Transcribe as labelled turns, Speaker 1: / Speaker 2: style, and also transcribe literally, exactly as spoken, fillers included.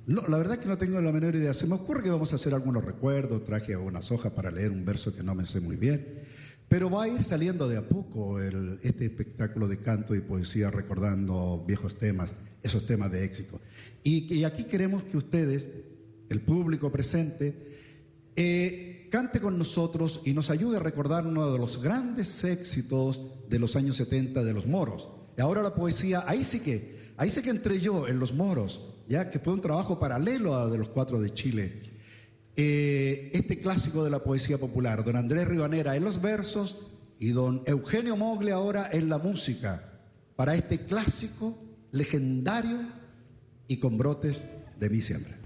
Speaker 1: No, la verdad es que no tengo la menor idea. Se me ocurre que vamos a hacer algunos recuerdos. Traje unas hojas para leer un verso que no me sé muy bien. Pero va a ir saliendo de a poco el, este espectáculo de canto y poesía recordando viejos temas, esos temas de éxito. Y, y aquí queremos que ustedes, el público presente, eh, cante con nosotros y nos ayude a recordar uno de los grandes éxitos de los años setenta de los Moros. Y ahora la poesía, ahí sí que, ahí sí que entré yo en los Moros, ya que fue un trabajo paralelo a de los Cuatro de Chile. Eh, este clásico de la poesía popular, don Andrés Ribanera en los versos y don Eugenio Mogle ahora en la música, para este clásico legendario y con brotes de mi siembra.